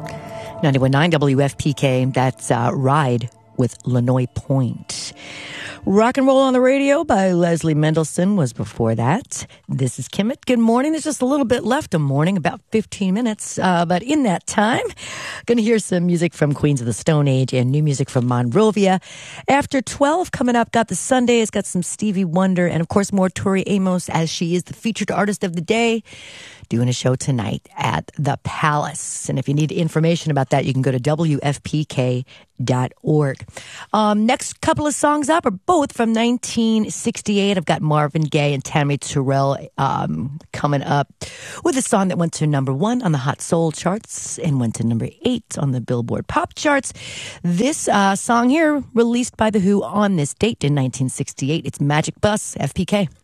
91.9 WFPK, that's Ride with Lanoy Point. Rock and Roll on the Radio by Leslie Mendelson was before that. This is Kimmett. Good morning. There's just a little bit left of morning, about 15 minutes. But in that time, going to hear some music from Queens of the Stone Age and new music from Monrovia. After 12 coming up, got the Sundays, got some Stevie Wonder, and of course more Tori Amos, as she is the featured artist of the day, doing a show tonight at the Palace. And if you need information about that, you can go to WFPK.org. Next couple of songs up are both from 1968. I've got Marvin Gaye and Tammy Terrell coming up with a song that went to number 1 on the Hot Soul charts and went to number 8 on the Billboard Pop charts. This song here, released by The Who on this date in 1968. It's Magic Bus, FPK.